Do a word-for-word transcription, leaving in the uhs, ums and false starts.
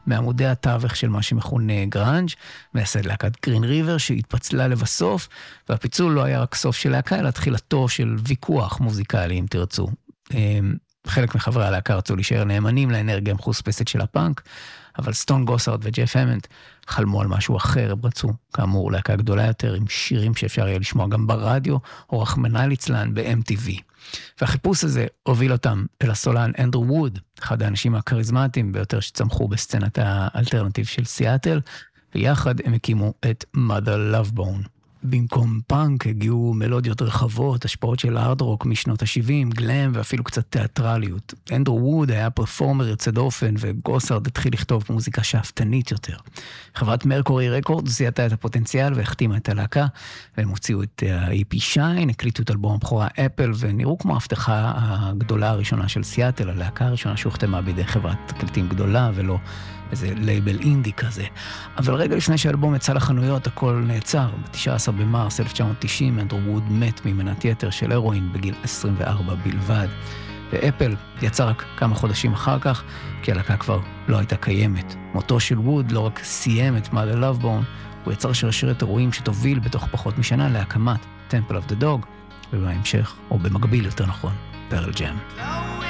מעמודי התווך של מה שמכונה גראנג', מייסד להקת גרין ריבר שהתפצלה לבסוף, והפיצול לא היה רק סוף של להקה, אלא תחילתו של ויכוח מוזיקלי, אם תרצו. חלק מחברי הלהקה רצו להישאר נאמנים לאנרגיה המחוספסת של הפאנק, אבל סטון גוסארד וג'ף המנט חלמו על משהו אחר, הם רצו, כאמור, להקה גדולה יותר, עם שירים שאפשר יהיה לשמוע גם ברדיו, או רחמנא ליצלן ב-אם טי וי. והחיפוש הזה הוביל אותם אל הסולן אנדרו ווד, אחד האנשים הכריזמטיים ביותר שצמחו בסצנת האלטרנטיב של סיאטל, ויחד הם הקימו את Mother Love Bone. במקום פאנק הגיעו מלודיות רחבות, השפעות של הארד רוק משנות ה-שבעים, גלם ואפילו קצת תיאטרליות. אנדרו ווד היה פרפורמר יוצא דופן, וגוסארד התחיל לכתוב מוזיקה שאפתנית יותר. חברת מרקורי רקורד זיהתה את הפוטנציאל והחתימה את הלהקה, והם הוציאו את ה-אי פי שיין, הקליטו את אלבום הבכורה אפל, ונראו כמו ההבטחה הגדולה הראשונה של סיאטל, הלהקה הראשונה שהוחתמה בידי חברת תקליטים גדולה ולא איזה לייבל אינדי כזה. אבל רגע לפני שהאלבום יצא לחנויות, הכל נעצר. ב-תשעה עשר במרס אלף תשע מאות תשעים, אנדרו ווד מת ממנת יתר של הרואין בגיל עשרים וארבע בלבד. ואפל יצא רק כמה חודשים אחר כך, כי הלהקה כבר לא הייתה קיימת. מותו של ווד לא רק סיים את Mother Love Bone, הוא יצר שרשרת אירועים שתוביל בתוך פחות משנה להקמת Temple of the Dog, ובהמשך, או במקביל יותר נכון, פרל ג'ם.